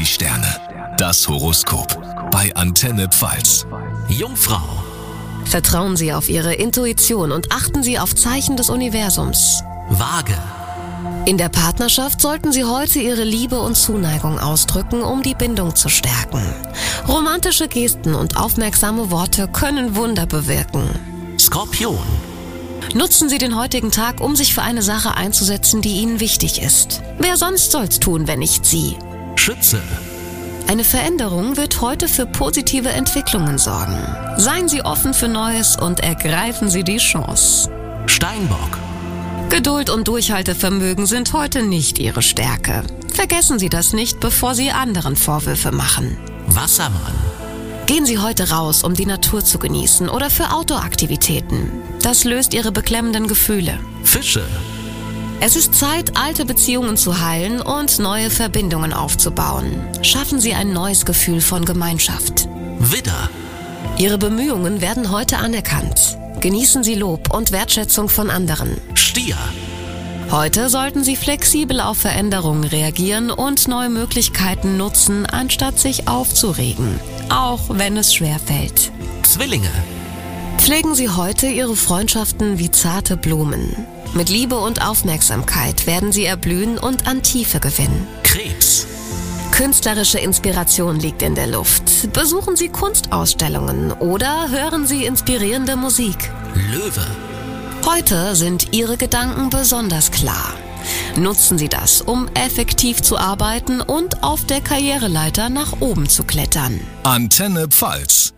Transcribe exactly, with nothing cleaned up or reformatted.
Die Sterne. Das Horoskop. Bei Antenne Pfalz. Jungfrau. Vertrauen Sie auf Ihre Intuition und achten Sie auf Zeichen des Universums. Waage. In der Partnerschaft sollten Sie heute Ihre Liebe und Zuneigung ausdrücken, um die Bindung zu stärken. Romantische Gesten und aufmerksame Worte können Wunder bewirken. Skorpion. Nutzen Sie den heutigen Tag, um sich für eine Sache einzusetzen, die Ihnen wichtig ist. Wer sonst soll's tun, wenn nicht Sie? Schütze. Eine Veränderung wird heute für positive Entwicklungen sorgen. Seien Sie offen für Neues und ergreifen Sie die Chance. Steinbock. Geduld und Durchhaltevermögen sind heute nicht Ihre Stärke. Vergessen Sie das nicht, bevor Sie anderen Vorwürfe machen. Wassermann. Gehen Sie heute raus, um die Natur zu genießen oder für Outdoor-Aktivitäten. Das löst Ihre beklemmenden Gefühle. Fische. Es ist Zeit, alte Beziehungen zu heilen und neue Verbindungen aufzubauen. Schaffen Sie ein neues Gefühl von Gemeinschaft. Widder. Ihre Bemühungen werden heute anerkannt. Genießen Sie Lob und Wertschätzung von anderen. Stier. Heute sollten Sie flexibel auf Veränderungen reagieren und neue Möglichkeiten nutzen, anstatt sich aufzuregen, auch wenn es schwerfällt. Zwillinge. Pflegen Sie heute Ihre Freundschaften wie zarte Blumen. Mit Liebe und Aufmerksamkeit werden Sie erblühen und an Tiefe gewinnen. Krebs. Künstlerische Inspiration liegt in der Luft. Besuchen Sie Kunstausstellungen oder hören Sie inspirierende Musik. Löwe. Heute sind Ihre Gedanken besonders klar. Nutzen Sie das, um effektiv zu arbeiten und auf der Karriereleiter nach oben zu klettern. Antenne Pfalz.